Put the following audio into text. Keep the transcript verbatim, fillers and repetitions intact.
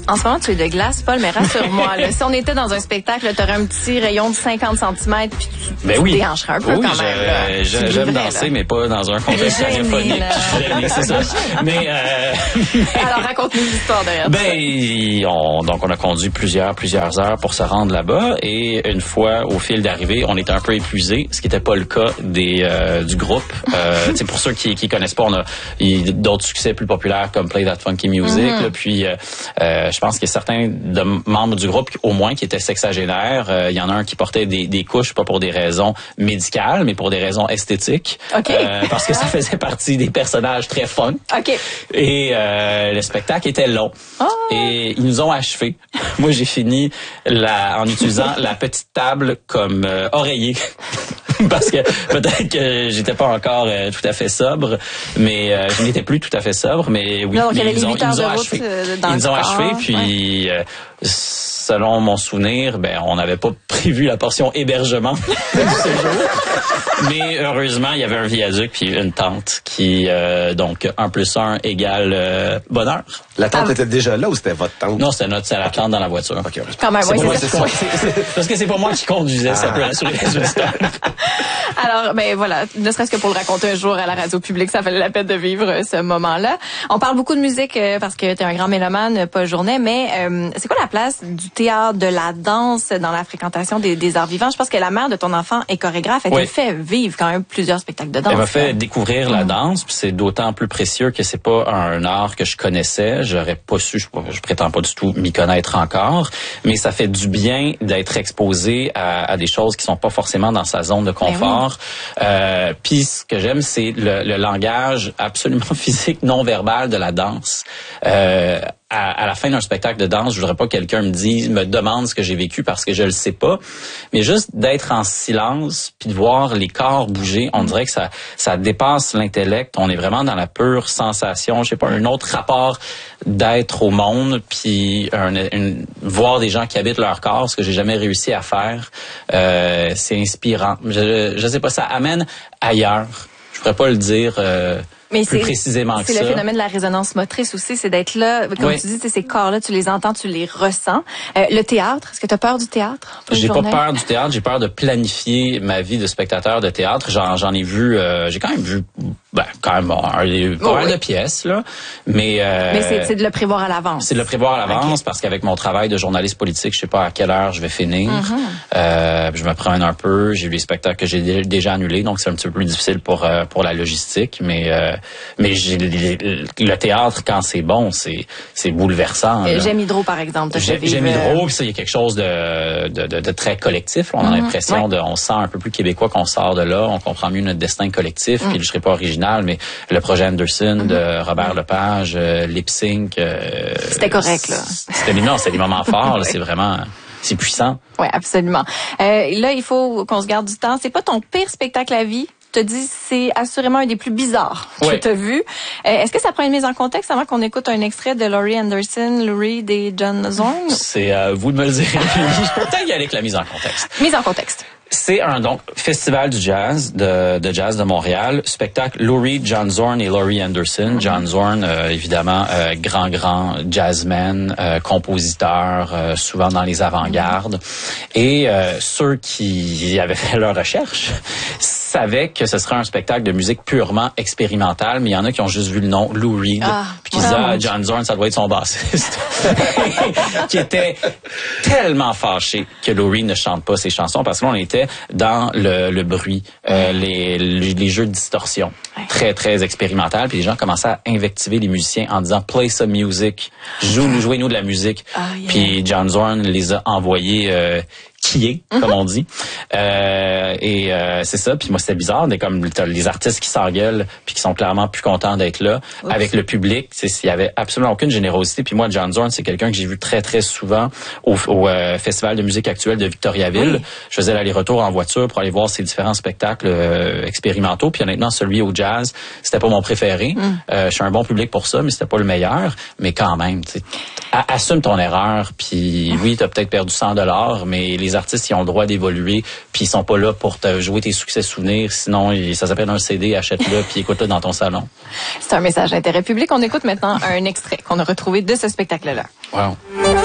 En ce moment, tu es de glace, Paul, mais rassure-moi, là, si on était dans un spectacle, tu aurais un petit rayon de cinquante centimètres, puis tu, ben tu oui. te déhancherais un peu oui, quand même. Là. Je, j'aime danser, là. Mais pas dans un contexte radiophonique. C'est ça. Mais euh... Alors, raconte-nous l'histoire derrière. Ben, on, donc on a conduit plusieurs, plusieurs heures pour se rendre là-bas, et une fois au fil d'arrivée, on était un peu épuisé, ce qui n'était pas le cas des euh, du groupe. Euh, tu sais, pour ceux qui qui connaissent pas, on a y, d'autres succès plus populaires comme Play That Funky Music, mm-hmm. là, puis euh, euh, je pense qu'il y a certains de membres du groupe, au moins, qui étaient sexagénaires. Euh, il y en a un qui portait des, des couches, pas pour des raisons médicales, mais pour des raisons esthétiques. Okay. Euh, parce que ça faisait partie des personnages très fun. Okay. Et euh, le spectacle était long. Oh. Et ils nous ont achevés. Moi, j'ai fini la, en utilisant la petite table comme euh, oreiller. Parce que peut-être que j'étais pas encore euh, tout à fait sobre, mais euh, je n'étais plus tout à fait sobre, mais oui, non, mais ils, ont, ils nous ont achevés. Ils nous ont achevés, puis ouais. euh, selon mon souvenir, ben on n'avait pas prévu la portion hébergement du séjour. Mais heureusement, il y avait un viaduc puis une tente qui, euh, donc, un plus un égale euh, bonheur. La tente ah. était déjà là ou c'était votre tente? Non, c'était notre, c'était la tente dans la voiture. Okay. Quand même, oui, c'est, c'est, c'est, c'est Parce que c'est pas moi qui conduisais, ah. ça peut rassurer les auditeurs. Alors, ben voilà, ne serait-ce que pour le raconter un jour à la radio publique, ça valait la peine de vivre ce moment-là. On parle beaucoup de musique euh, parce que tu es un grand mélomane, Paul Journet, mais euh, c'est quoi la place du théâtre, de la danse dans la fréquentation des, des arts vivants? Je pense que la mère de ton enfant est chorégraphe, elle oui. te fait vivre quand même plusieurs spectacles de danse. Elle m'a fait découvrir la danse, puis c'est d'autant plus précieux que c'est pas un art que je connaissais. J'aurais pas su, je, je prétends pas du tout m'y connaître encore, mais ça fait du bien d'être exposé à, à des choses qui sont pas forcément dans sa zone de confort. Oui. Euh, puis ce que j'aime, c'est le, le langage absolument physique, non verbal de la danse. Euh, À, à la fin d'un spectacle de danse, je voudrais pas que quelqu'un me dise, me demande ce que j'ai vécu parce que je le sais pas, mais juste d'être en silence puis de voir les corps bouger, on dirait que ça ça dépasse l'intellect. On est vraiment dans la pure sensation, je sais pas, un autre rapport d'être au monde, puis un, une, voir des gens qui habitent leur corps, ce que j'ai jamais réussi à faire. Euh, c'est inspirant. Je je sais pas, ça amène ailleurs. Je pourrais pas le dire. Euh, Mais plus c'est, précisément que c'est ça. le phénomène de la résonance motrice aussi, c'est d'être là, comme oui. tu dis, ces corps-là, tu les entends, tu les ressens. Euh, le théâtre, est-ce que tu as peur du théâtre? J'ai pas peur du théâtre, j'ai peur de planifier ma vie de spectateur de théâtre. J'en, j'en ai vu, euh, j'ai quand même vu, ben, quand même bon, un, un, pas mal de pièces, là. Mais, euh, mais c'est, c'est de le prévoir à l'avance. C'est de le prévoir à l'avance okay. parce qu'avec mon travail de journaliste politique, je sais pas à quelle heure je vais finir. Mm-hmm. Euh, je me promène un peu, j'ai vu les spectacles que j'ai déjà annulés, donc c'est un petit peu plus difficile pour, euh, pour la logistique, mais, euh, mais j'ai le théâtre, quand c'est bon, c'est c'est bouleversant. Euh, J'aime Hydro, par exemple. J'aime, j'aime Hydro, puis ça, il y a quelque chose de, de, de, de très collectif. On a mm-hmm. l'impression ouais. de, on sent un peu plus québécois qu'on sort de là, on comprend mieux notre destin collectif, mm. puis je serai pas original, mais le projet Anderson mm-hmm. de Robert mm. Lepage, euh, Lip Sync... Euh, c'était correct, là. C'était, non, c'était des moments forts, là, c'est vraiment... C'est puissant. Oui, absolument. Euh, là, il faut qu'on se garde du temps. C'est pas ton pire spectacle à vie? Je te dis, c'est assurément un des plus bizarres que ouais. tu as vu. Euh, est-ce que ça prend une mise en contexte avant qu'on écoute un extrait de Laurie Anderson, Lou Reed et John Zorn? C'est à vous de me le dire. Je peux peut-être y aller avec la mise en contexte. Mise en contexte. C'est un donc festival du jazz de, de jazz de Montréal, spectacle Lou Reed, John Zorn et Laurie Anderson. Mm-hmm. John Zorn, euh, évidemment, euh, grand grand jazzman, euh, compositeur, euh, souvent dans les avant-gardes. Mm-hmm. Et euh, ceux qui avaient fait leur recherche savaient que ce serait un spectacle de musique purement expérimentale, mais il y en a qui ont juste vu le nom Lou Reed, ah, puis qui disaient ah, John Zorn, ça doit être son bassiste, qui était tellement fâché que Lou Reed ne chante pas ses chansons parce que là on était dans le, le bruit, euh, les, les, les jeux de distorsion, très très expérimental, puis les gens commençaient à invectiver les musiciens en disant play some music, joue-nous, jouez-nous de la musique, oh, yeah. Puis John Zorn les a envoyés euh, qui est, mm-hmm. comme on dit. Euh, et euh, c'est ça. Puis moi, c'était bizarre. Mais comme t'as les artistes qui s'engueulent puis qui sont clairement plus contents d'être là. Oups. Avec le public, il y avait absolument aucune générosité. Puis moi, John Zorn, c'est quelqu'un que j'ai vu très, très souvent au, au euh, Festival de musique actuelle de Victoriaville. Oui. Je faisais l'aller-retour en voiture pour aller voir ces différents spectacles euh, expérimentaux. Puis honnêtement, celui au jazz, c'était pas mon préféré. Mm. Euh, je suis un bon public pour ça, mais c'était pas le meilleur. Mais quand même, assume ton erreur, puis oui, t'as peut-être perdu cent dollars, mais les artistes, ils ont le droit d'évoluer, puis ils sont pas là pour te jouer tes succès souvenirs, sinon ça s'appelle un C D, achète-le, puis écoute-le dans ton salon. C'est un message d'intérêt public. On écoute maintenant un extrait qu'on a retrouvé de ce spectacle-là. Wow.